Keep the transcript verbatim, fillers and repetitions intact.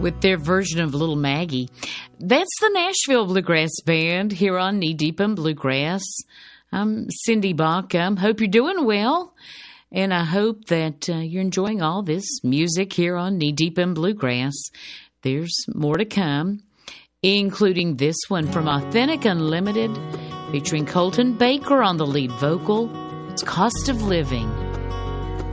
with their version of Little Maggie. That's the Nashville Bluegrass Band here on Knee Deep in Bluegrass. I'm Cindy Baucom. Hope you're doing well, and I hope that uh, you're enjoying all this music here on Knee Deep in Bluegrass. There's more to come, including this one from Authentic Unlimited, featuring Colton Baker on the lead vocal. It's Cost of Living.